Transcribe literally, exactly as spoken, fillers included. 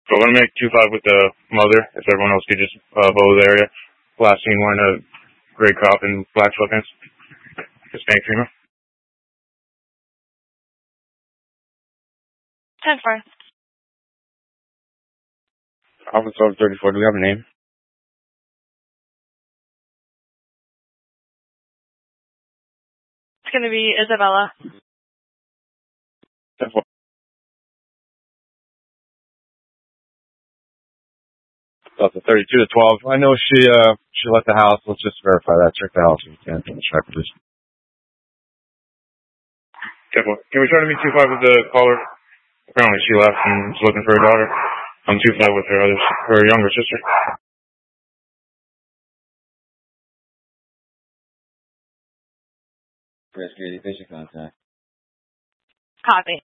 So we're going to make two five with the mother, if everyone else could just uh, bow the area. Last scene wearing a gray crop and black sweatpants. Hispanic female. ten four. Alpha twelve thirty-four, do we have a name? It's going to be Isabella. ten four. Delta thirty-two to twelve. I know she uh she left the house. Let's just verify that. Check the house if you can. Check, please. ten four. Can we try to meet two five with the caller? Apparently she left and is looking for her daughter. I'm two five with her other, her younger sister. Rescue, station contact. Copy.